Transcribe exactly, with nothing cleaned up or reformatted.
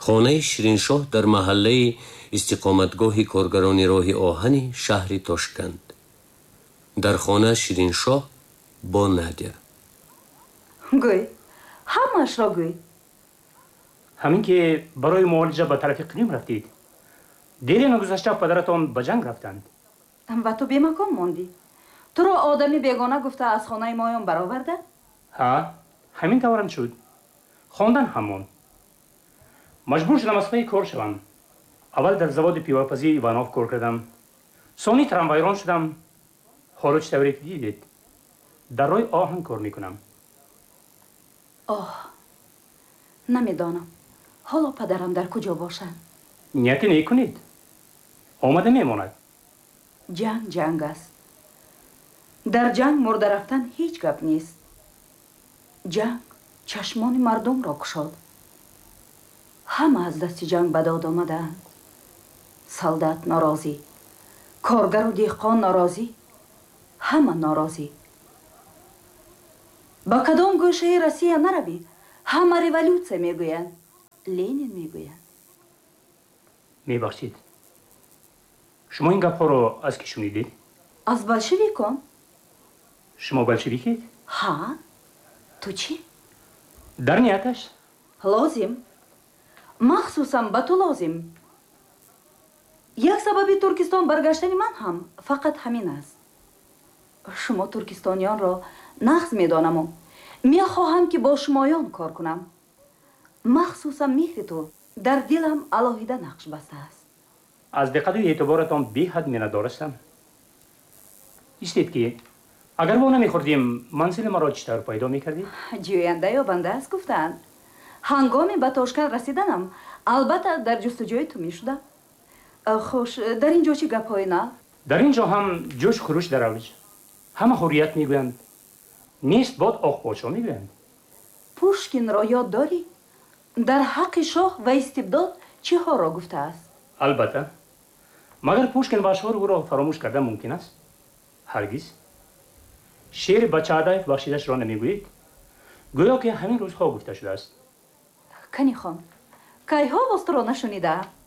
хонаи Шириншоҳ дар маҳаллаи истиқоматгоҳи коргарони роҳи оҳани шаҳри Тошканд. дар хона Шириншоҳ бо Надя. гӯй, ҳамаашро гӯй. ҳамин ки барои муолиҷа ба тарафи Қим рафтид. дери нагузашта падаратон ба ҷанг рафтанд. ва ту бемакон мондӣ. туро одами бегона гуфта аз хонаи моён бароварда? ҳа, ҳамин таврам шуд. хондан ҳам монд. маҷбур шудам аз паи кор шавам. аввал дар заводи пивопазии Иванов кор кардам. сони трамвайрон шудам. ҳоло чӣ тавре ки дидед? дар роҳи оҳан кор мекунам. оҳ, намедонам. ҳоло падарам дар куҷо бошад? нияте некунед. омада мемонад. ҷанг ҷанг аст. дар ҷанг мурда рафтан ҳеҷ гап нест. ҷанг чашмони мардумро кушод. ҳама аз дасти ҷанг ба дод омадаанд. солдат норозӣ, коргару деҳқон норозӣ, ҳама норозӣ. ба кадом гӯшаи Россия наравӣ, ҳама революция мегӯянд. Ленин мегӯянд. мебахшед. шумо ин гапҳоро аз ки шунидед? аз большевикон. шумо большевикед? ҳа, ту чӣ? дар нияташ? лозим. махсусан ба ту лозим. як сабаби Туркистон баргаштани ман ҳам фақат ҳамин аст. шумо туркистонёнро нағз медонаму мехоҳам ки бо шумоён кор кунам. махсусан меҳри ту дар дилам алоҳида нақш баста аст. аз диққату эътиборатон беҳад миннатдорастам. истед ки агар во намехӯрдем манзили маро чӣ тавр пайдо мекардед? ҷӯянда ёбанда аст гуфтаанд. ҳангоми ба Тошканд расиданам албатта дар ҷустуҷӯи ту мешудам. хуш, дар ин ҷо чӣ гапҳои нав? дар ин ҷо ҳам ҷӯш хурӯш дар авҷ. ҳама ҳуррият мегӯянд. нест бод оқ подшо мегӯянд. пушкинро ёд дорӣ? дар ҳаққи шоҳ ва истибдод чиҳоро гуфтааст? албатта. магар пушкин ва ашъори ӯро фаромӯш кардан мумкин аст? ҳаргиз. шеъри Бачаадаев бахшидашро намегӯед? гӯё ки ҳамин рӯзҳо гуфта шудааст. канихон, кайҳо боз туро нашунидаа?